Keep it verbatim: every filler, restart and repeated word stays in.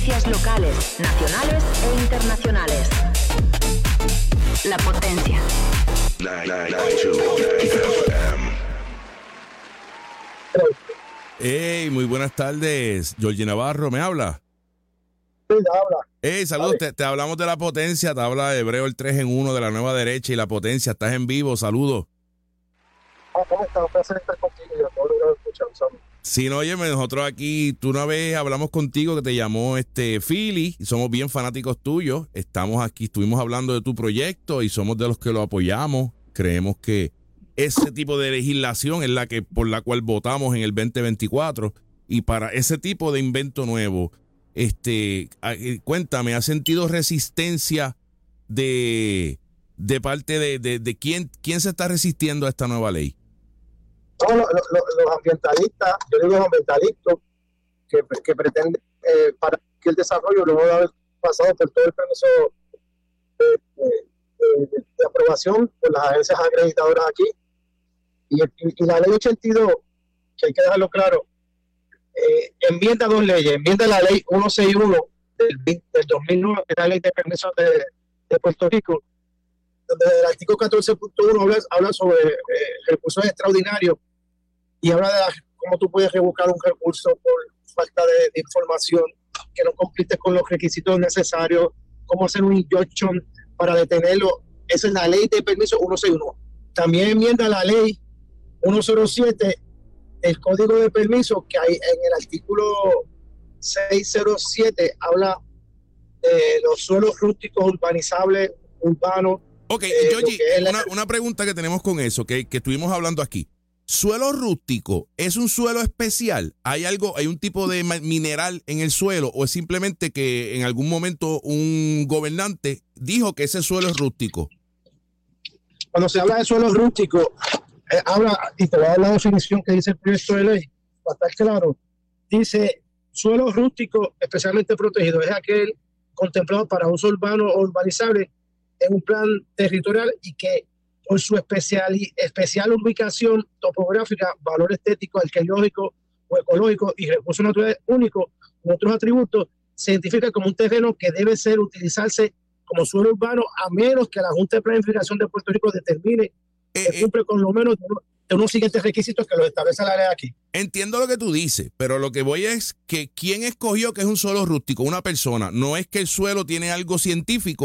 noticias locales, nacionales e internacionales. La Potencia. Hey, muy buenas tardes. Georgie Navarro, ¿me habla? Sí, te habla. Hey, saludos, te, te hablamos de La Potencia, te habla Hebreo el tres en uno de la Nueva Derecha y La Potencia, estás en vivo, saludos. Ah, ¿cómo estás? Un placer estar contigo y a todos los que escuchan, saludos. Sí, no, óyeme, nosotros aquí, tú una vez hablamos contigo que te llamó este Philly, y somos bien fanáticos tuyos, estamos aquí, estuvimos hablando de tu proyecto y somos de los que lo apoyamos, creemos que ese tipo de legislación es la que por la cual votamos en el veinte veinticuatro y para ese tipo de invento nuevo, este, cuéntame, ¿has sentido resistencia de, de parte de, de, de quién, quién se está resistiendo a esta nueva ley? Todos los, los, los ambientalistas, yo digo los ambientalistas, que, que pretenden eh, para que el desarrollo, luego de haber pasado por todo el permiso de, de, de, de aprobación por las agencias acreditadoras aquí, y, y, y la ley ochenta y dos, que hay que dejarlo claro, eh, enmienda dos leyes, enmienda la ley ciento sesenta y uno del, del dos mil nueve, que es la ley de permisos de, de Puerto Rico, donde el artículo catorce punto uno habla, habla sobre eh, recursos extraordinarios y habla de la, cómo tú puedes revocar un recurso por falta de, de información, que no cumpliste con los requisitos necesarios, cómo hacer un injunction para detenerlo. Esa es la ley de permiso ciento sesenta y uno. También enmienda la ley ciento siete, el código de permiso, que hay en el artículo seiscientos siete, habla de los suelos rústicos urbanizables, urbanos. Ok, eh, Georgie, la... una, una pregunta que tenemos con eso, que, que estuvimos hablando aquí. ¿Suelo rústico es un suelo especial? ¿Hay algo, hay un tipo de mineral en el suelo o es simplemente que en algún momento un gobernante dijo que ese suelo es rústico? Cuando se habla de suelo rústico, eh, habla, y te voy a dar la definición que dice el proyecto de ley, para estar claro, dice suelo rústico especialmente protegido, es aquel contemplado para uso urbano o urbanizable en un plan territorial y que por su especial, especial ubicación topográfica, valor estético, arqueológico o ecológico y recursos naturales únicos u otros atributos, se identifica como un terreno que debe ser utilizarse como suelo urbano a menos que la Junta de Planificación de Puerto Rico determine que eh, cumple con lo menos de unos, de unos siguientes requisitos que los establece la ley aquí. Entiendo lo que tú dices, pero lo que voy es que ¿quién escogió que es un suelo rústico? Una persona. No es que el suelo tiene algo científico.